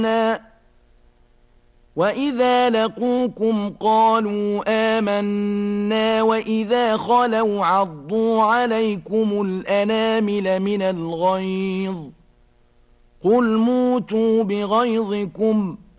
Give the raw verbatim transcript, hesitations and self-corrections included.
وإذا لقوكم قالوا آمنا وإذا خلوا عضوا عليكم الأنامل من الغيظ قل موتوا بغيظكم